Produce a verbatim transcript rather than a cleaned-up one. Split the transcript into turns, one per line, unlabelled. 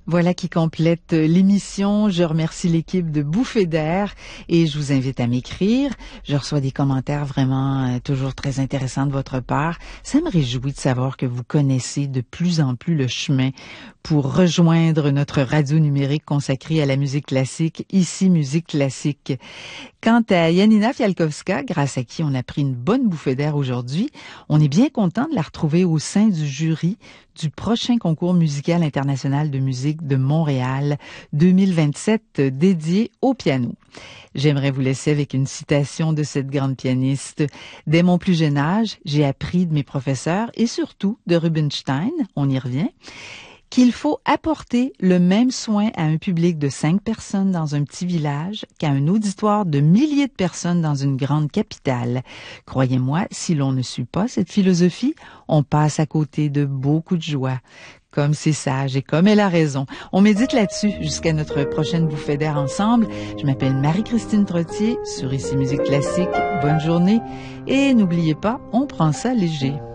Voilà qui complète l'émission. Je remercie l'équipe de Bouffées d'air et je vous invite à m'écrire. Je reçois des commentaires vraiment euh, toujours très intéressants de votre part. Ça me réjouit de savoir que vous connaissez de plus en plus le chemin pour rejoindre notre radio numérique consacrée à la musique classique, ici Musique classique. Quant à Janina Fialkowska, grâce à qui on a pris une bonne bouffée d'air aujourd'hui, on est bien content de la retrouver au sein du jury du prochain concours musical international de musique de Montréal deux mille vingt-sept dédié au piano. J'aimerais vous laisser avec une citation de cette grande pianiste. Dès mon plus jeune âge, j'ai appris de mes professeurs et surtout de Rubinstein, on y revient, qu'il faut apporter le même soin à un public de cinq personnes dans un petit village qu'à un auditoire de milliers de personnes dans une grande capitale. Croyez-moi, si l'on ne suit pas cette philosophie, on passe à côté de beaucoup de joie. Comme c'est sage et comme elle a raison. On médite là-dessus jusqu'à notre prochaine bouffée d'air ensemble. Je m'appelle Marie-Christine Trottier sur Ici Musique Classique. Bonne journée et n'oubliez pas, on prend ça léger.